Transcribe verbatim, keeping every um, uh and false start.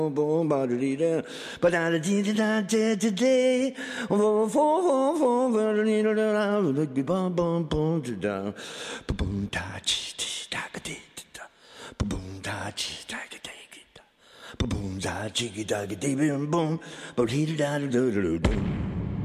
boom, ba da dee da, ba da da dee da da da da, boom, boom, boom, ba da dee da da, boom, boom, boom, da da, boom, da chi chi da ga dee da, boom, da chi da ga dee da, boom, da chi da ga dee boom, boom, ba dee da da da da da.